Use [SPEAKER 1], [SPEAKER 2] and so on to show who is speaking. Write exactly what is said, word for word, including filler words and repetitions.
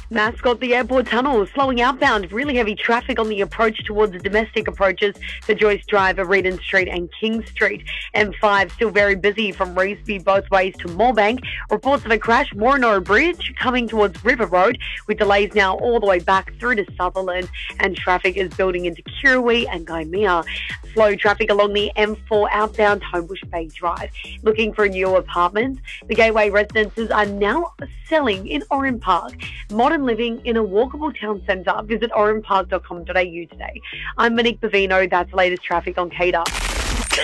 [SPEAKER 1] Mascot, the airport tunnel, slowing outbound, really heavy traffic on the approach towards the domestic approaches to Joyce Drive, Eden Street and King Street. M five still very busy from Revesby both ways to Moorebank. Reports of a crash, Morinoro Bridge coming towards River Road, with delays now all the way back through to Sutherland, and traffic is building into Kirrawee and Gymea. Slow traffic along the M four outbound Homebush Bay Drive. Looking for new apartments? The Gateway Residences are now selling in Oran Park. Modern living in a walkable town centre. Visit oran park dot com dot a u today. I'm Monique Bavino. That's the latest traffic on K D A R.